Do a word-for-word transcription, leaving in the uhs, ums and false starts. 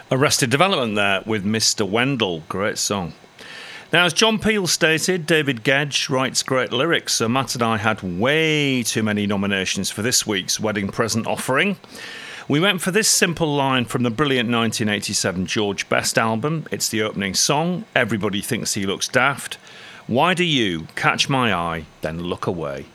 Arrested Development there with Mister Wendell. Great song. Now, as John Peel stated, David Gedge writes great lyrics, so Matt and I had way too many nominations for this week's wedding present offering. We went for this simple line from the brilliant nineteen eighty-seven George Best album. It's the opening song. Everybody thinks he looks daft. Why do you catch my eye, then look away?